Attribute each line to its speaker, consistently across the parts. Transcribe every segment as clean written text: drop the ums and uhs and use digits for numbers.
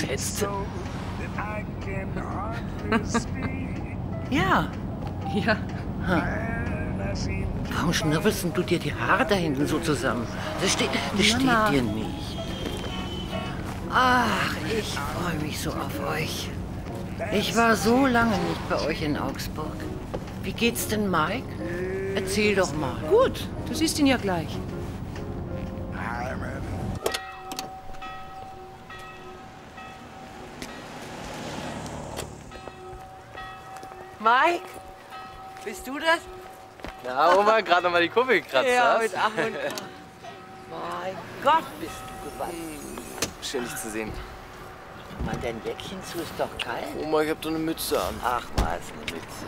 Speaker 1: geschätzt. Ja.
Speaker 2: Ja.
Speaker 1: Warum schnüffelst du dir die Haare da hinten so zusammen? Das steht dir nicht. Ach, ich freue mich so auf euch. Ich war so lange nicht bei euch in Augsburg. Wie geht's denn Mike? Erzähl doch mal.
Speaker 2: Gut, du siehst ihn ja gleich.
Speaker 1: Mike? Bist du das?
Speaker 3: Na, Oma, gerade noch mal die Kurve gekratzt,
Speaker 1: Ja,
Speaker 3: hast?
Speaker 1: mit Ach und Ach. Mein Gott, bist du gewandt.
Speaker 3: Schön, dich zu sehen.
Speaker 1: Mann, dein Jäckchen zu ist doch kalt.
Speaker 3: Oma, ich hab doch eine Mütze an.
Speaker 1: Ach, was, eine Mütze.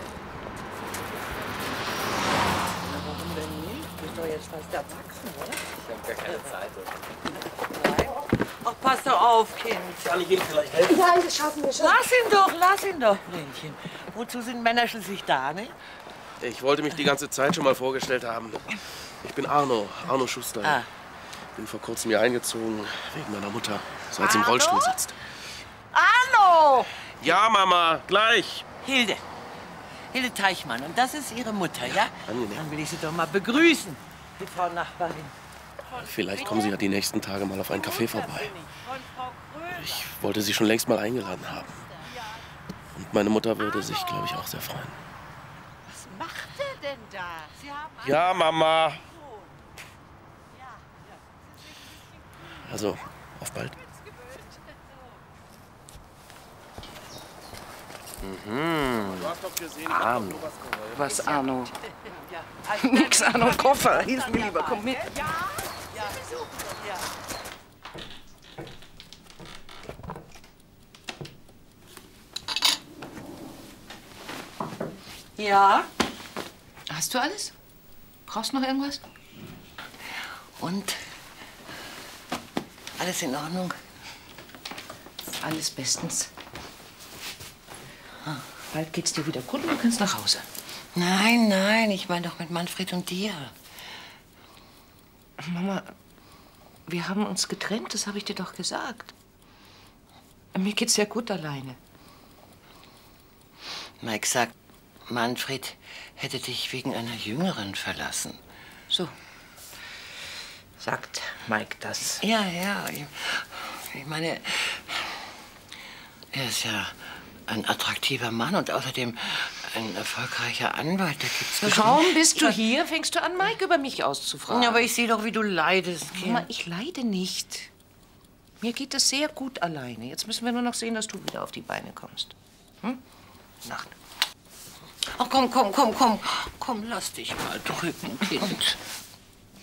Speaker 1: Na, warum denn nicht? Du bist doch jetzt fast erwachsen, oder?
Speaker 3: Ich hab gar keine Zeit.
Speaker 1: Nein? Ach, pass doch auf, Kind.
Speaker 3: Kann ich Ihnen vielleicht helfen?
Speaker 4: Nein, das schaffen wir schon.
Speaker 1: Lass ihn doch, Blümchen. Wozu sind Männer schließlich da, ne?
Speaker 5: Ich wollte mich die ganze Zeit schon mal vorgestellt haben. Ich bin Arno Schuster.
Speaker 1: Ah.
Speaker 5: Bin vor kurzem hier eingezogen, wegen meiner Mutter, seit sie im Rollstuhl sitzt.
Speaker 1: Arno!
Speaker 5: Ja, Mama, gleich.
Speaker 1: Hilde Teichmann. Und das ist Ihre Mutter, ja?
Speaker 5: Angenehm.
Speaker 1: Dann will ich Sie doch mal begrüßen, die Frau Nachbarin.
Speaker 5: Vielleicht kommen Sie ja die nächsten Tage mal auf einen Café vorbei. Ich wollte Sie schon längst mal eingeladen haben. Und meine Mutter würde sich, glaube ich, auch sehr freuen.
Speaker 1: Was macht er denn da? Sie haben
Speaker 5: Ja, Mama. Also, auf bald. Du hast doch gesehen,
Speaker 2: Arno. Was, Arno? Nix, Arno, Koffer. Hilf mir lieber, komm mit.
Speaker 1: Ja?
Speaker 2: Hast du alles? Brauchst du noch irgendwas?
Speaker 1: Und? Alles in Ordnung?
Speaker 2: Alles bestens. Bald geht's dir wieder gut und du kannst nach Hause.
Speaker 1: Nein, ich meine doch mit Manfred und dir.
Speaker 2: Mama, wir haben uns getrennt, das habe ich dir doch gesagt. Mir geht's ja gut alleine.
Speaker 1: Mike sagt, Manfred hätte dich wegen einer Jüngeren verlassen.
Speaker 2: So. Sagt Mike das?
Speaker 1: Ja. Ich meine, er ist ja ein attraktiver Mann und außerdem ein erfolgreicher Anwalt. Da gibt's
Speaker 2: Kaum bist du hier, fängst du an, Mike über mich auszufragen.
Speaker 1: Ja, aber ich sehe doch, wie du leidest, Kind.
Speaker 2: Mama, ich leide nicht. Mir geht es sehr gut alleine. Jetzt müssen wir nur noch sehen, dass du wieder auf die Beine kommst. Hm? Nacht.
Speaker 1: Ach, komm, lass dich mal drücken, Kind.